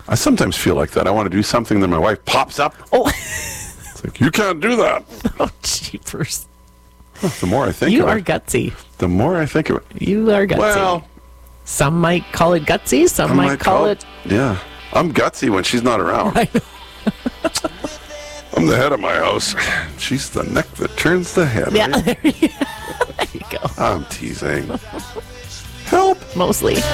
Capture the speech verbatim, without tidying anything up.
I sometimes feel like that. I want to do something, then my wife pops up. Oh, It's like, you can't do that. oh, jeepers. The more I think You of are it, gutsy. the more I think of it. You are gutsy. Well, Some might call it gutsy. Some I might, might call, it. Yeah. I'm gutsy when she's not around. I know. I'm the head of my house. She's the neck that turns the head. Yeah, Right? there you, there you go. I'm teasing. Help. Mostly.